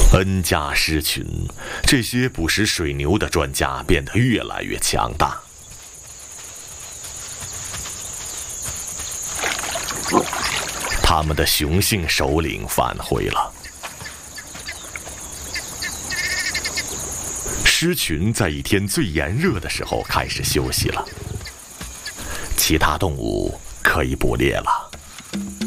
N 家狮群，这些捕食水牛的专家变得越来越强大。他们的雄性首领返回了。狮群在一天最炎热的时候开始休息了，其他动物可以捕猎了。